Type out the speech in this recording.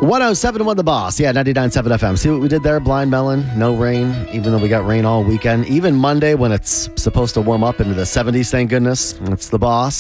107.1 The Boss. Yeah, 99.7 FM. See what we did there? Blind Melon. No rain, even though we got rain all weekend. Even Monday when it's supposed to warm up into the 70s, thank goodness. It's The Boss.